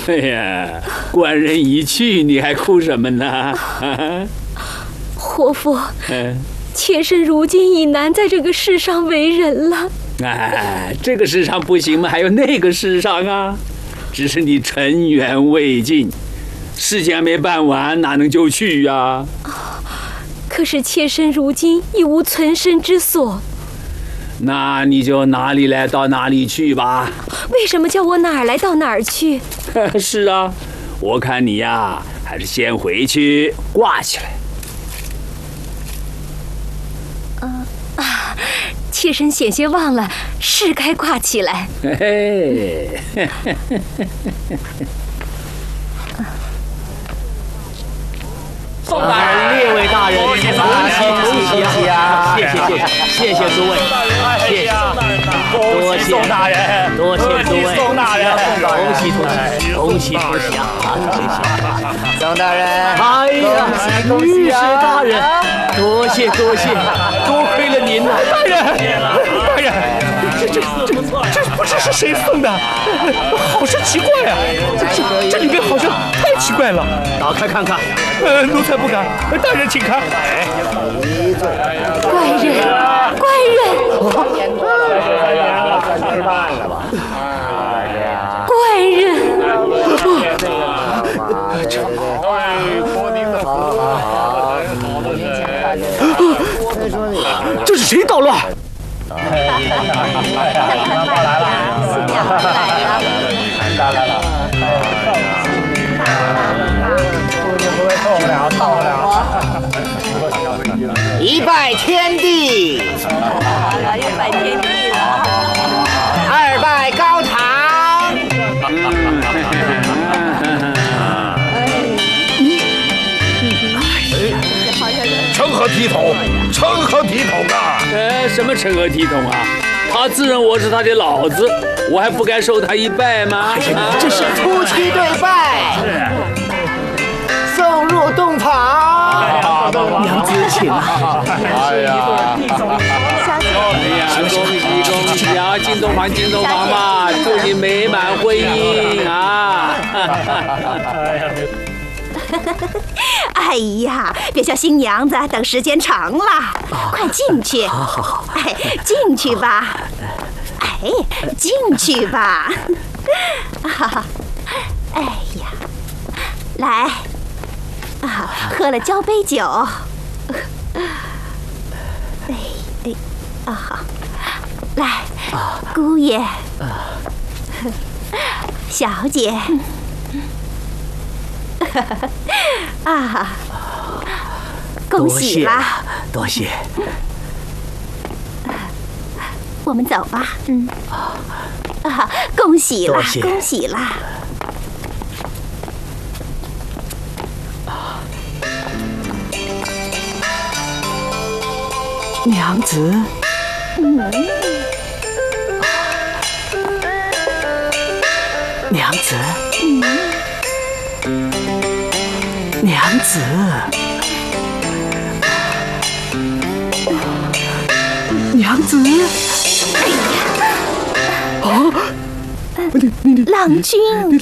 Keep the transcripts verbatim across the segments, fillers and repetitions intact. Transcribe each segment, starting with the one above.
哎呀，官人已去，你还哭什么呢？ 活父， 嗯， 妾身如今已难在这个世上为人了。 哎，这个世上不行吗？还有那个世上啊！只是你尘缘未尽，事情还没办完，哪能就去呀、啊？ 可是妾身如今已无存身之所。 那你就哪里来到哪里去吧。 为什么叫我哪儿来到哪儿去？ 是啊，我看你呀，还是先回去挂起来。 嗯、呃、啊，妾身险些忘了，是该挂起来。 嘿嘿， 宋大人、列位大人，恭喜恭喜啊！谢谢谢谢谢谢诸位，谢谢，多谢宋大人，多谢诸位，宋大人，恭喜恭喜恭喜恭喜啊！谢谢宋大人，哎呀，御史大人，多谢多谢，多亏了您呐， 大人，大人，这这这这不知是谁送的，好是奇怪啊！这这这里面好像太奇怪了， 打开看看。 呃，奴才不敢，大人请看。 怪人，怪人！怪人！ 这是谁捣乱？ 来了，新娘子来了，来了。 一拜天地， 又拜天地了。 二拜高堂。 成何体统？成何体统啊！ 呃，什么成何体统啊？他自认我是他的老子，我还不该受他一拜吗？ 哎呀，这是夫妻对拜。送入洞房，娘子请啊！ 哎呀， 哎呀，恭喜恭喜啊！进洞房进洞房吧，祝你美满婚姻啊！ 哎呀，别叫新娘子等时间长了，快进去！ 好好好， 哎，进去吧！哎，进去吧！哎呀，来。啊，喝了交杯酒。哎哎，啊好，来，姑爷，小姐，啊，恭喜啦！ 多谢。 我们走吧。嗯。啊，恭喜啦！恭喜啦！ 娘子， 嗯， 娘子， 嗯， 娘子，娘子， 哎呀， 啊， 你你你，郎君， 你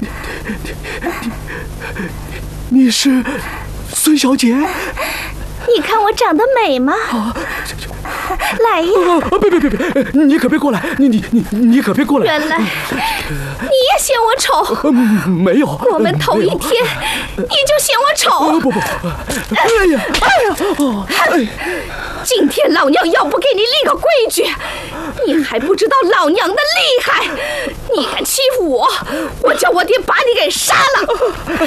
你你是孙小姐？ 你看我长得美吗？ 啊， 来呀！ 啊，别别别别，你可别过来！你你你你可别过来！ 原来你也嫌我丑？ 没有。 我们头一天你就嫌我丑？ 不不，哎呀哎呀！ 哎，今天老娘要不给你立个规矩，你还不知道老娘的厉害！你敢欺负我，我叫我爹把你给杀了！